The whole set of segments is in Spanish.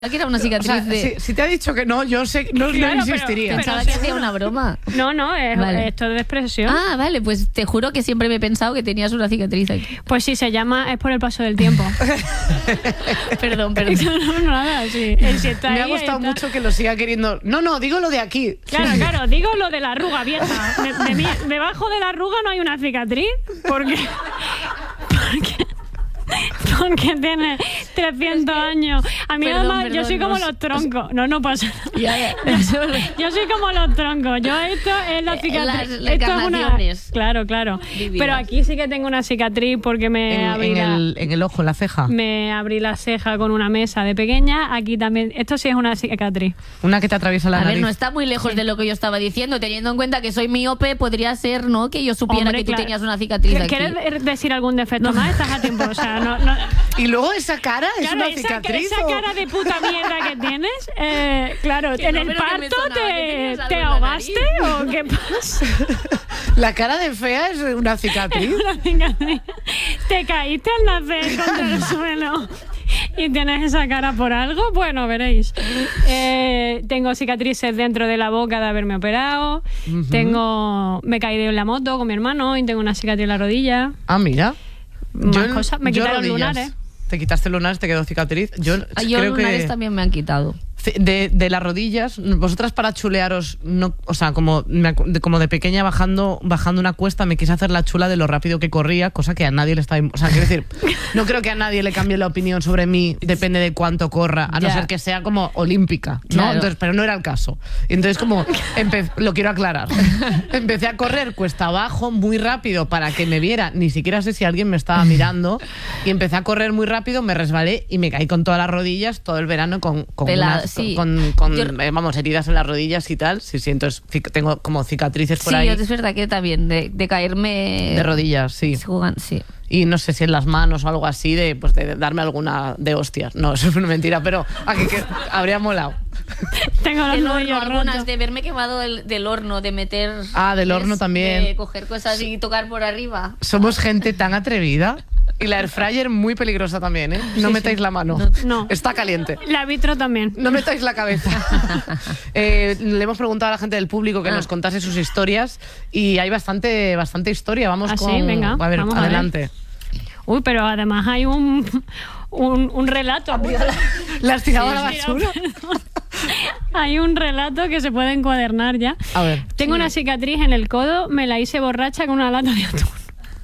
que era una cicatriz, o sea, si te ha dicho que no, yo sé, no insistiría. Pensaba que hacía una broma. No, esto es de expresión. Ah, vale, pues te juro que siempre me he pensado que tenías una cicatriz aquí. Pues sí, es por el paso del tiempo. Perdón. No, nada, sí. Me ha gustado mucho que lo siga queriendo. No, digo lo de aquí. Claro, digo lo de la arruga vieja. Debajo de la arruga no hay una cicatriz, porque tiene 300 años. A mí además yo soy como los troncos. No pasa nada. Yo soy como los troncos. Esto es la cicatriz. Las encarnaciones. Claro. Vividas. Pero aquí sí que tengo una cicatriz porque en el ojo, la ceja. Me abrí la ceja con una mesa de pequeña. Aquí también. Esto sí es una cicatriz. Una que te atraviesa la nariz. A ver, no está muy lejos de lo que yo estaba diciendo. Teniendo en cuenta que soy miope, podría ser, ¿no?, que yo supiera que tú tenías una cicatriz aquí. ¿Quieres decir algún defecto más? Estás a tiempo. O sea, no. Y luego esa cara es una cicatriz. Esa cara de puta mierda que tienes, claro, en el parto te ahogaste o qué pasa. La cara de fea es una cicatriz. Te caíste al nacer contra el suelo y tienes esa cara por algo. Bueno, veréis. Tengo cicatrices dentro de la boca de haberme operado. Me caí de la moto con mi hermano y tengo una cicatriz en la rodilla. Ah, mira. Me quitaron lunares. Te quitaste lunares, te quedó cicatriz. Yo creo lunares que también me han quitado. De las rodillas, vosotras para chulearos, no, o sea, como de pequeña bajando una cuesta, me quise hacer la chula de lo rápido que corría, cosa que a nadie le estaba... O sea, quiero decir, no creo que a nadie le cambie la opinión sobre mí, depende de cuánto corra, a no ser que sea como olímpica, ¿no? Claro. Entonces, pero no era el caso. Y entonces como, lo quiero aclarar, empecé a correr cuesta abajo muy rápido para que me viera, ni siquiera sé si alguien me estaba mirando, y empecé a correr muy rápido, me resbalé y me caí con todas las rodillas todo el verano con vamos, heridas en las rodillas y tal. Sí, entonces tengo como cicatrices por ahí. Sí, es verdad que también de caerme de rodillas, sí. Sí. Y no sé si en las manos o algo así de darme alguna de hostias. No, eso es una mentira, pero que habría molado. Tengo los nudillos algunas rotos. de haberme quemado del horno, de meter... del horno también. De coger cosas y tocar por arriba. Somos gente tan atrevida. Y la airfryer muy peligrosa también, ¿eh? No metáis la mano. No. Está caliente. La vitro también. No metáis la cabeza. Le hemos preguntado a la gente del público que nos contase sus historias y hay bastante historia. Vamos sí, venga. A ver, adelante. Uy, pero además hay un relato. ¿La has tirado a la basura? Hay un relato que se puede encuadernar ya. A ver. Tengo una cicatriz en el codo, me la hice borracha con una lata de atún.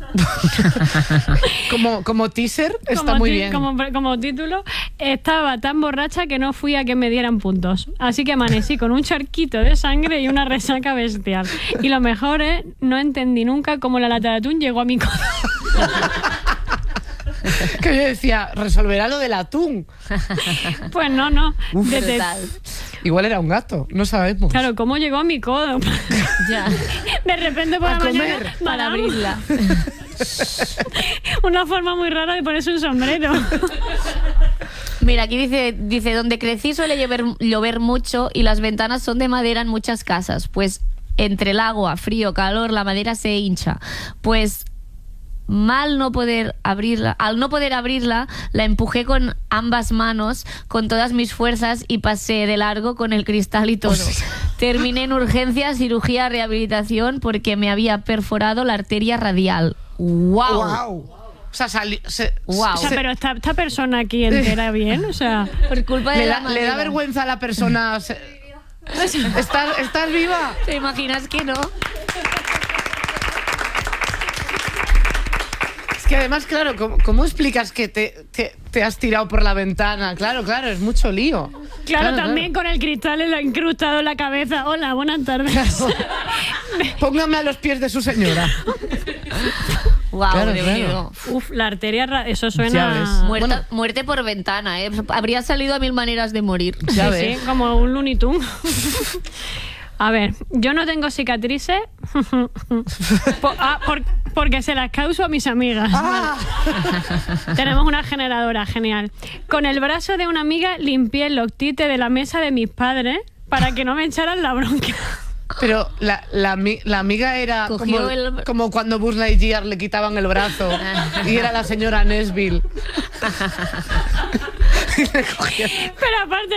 como teaser está muy bien. Como título, estaba tan borracha que no fui a que me dieran puntos. Así que amanecí con un charquito de sangre y una resaca bestial. Y lo mejor es, no entendí nunca cómo la lata de atún llegó a mi codo. Que yo decía, resolverá lo del atún. Pues no. Igual era un gato, no sabemos. Claro, ¿cómo llegó a mi codo? Ya. De repente por la mañana para abrirla. Una forma muy rara de ponerse un sombrero. Mira, aquí dice donde crecí suele llover mucho y las ventanas son de madera en muchas casas. Pues entre el agua, frío, calor, la madera se hincha. Pues al no poder abrirla, la empujé con ambas manos, con todas mis fuerzas y pasé de largo con el cristal y todo. Terminé en urgencias, cirugía, rehabilitación porque me había perforado la arteria radial. ¡Wow! O sea, pero esta persona aquí entera bien, o sea, por culpa de le da vergüenza a la persona. ¿Estás viva? ¿Te imaginas que no? Que además, claro, ¿cómo explicas que te has tirado por la ventana? Claro, es mucho lío. Claro, también con el cristal incrustado en la cabeza. Hola, buenas tardes. Claro. Póngame a los pies de su señora. Wow, claro. Uf, la arteria, eso suena... Muerte por ventana, ¿eh? Habría salido a 1000 maneras de morir. Sí, como un Looney Tunes. A ver, yo no tengo cicatrices porque se las causo a mis amigas. Tenemos una generadora, genial. Con el brazo de una amiga limpié el loctite de la mesa de mis padres para que no me echaran la bronca. Pero la amiga era como cuando Buzz Lightyear le quitaban el brazo y era la señora Nesbill. Pero aparte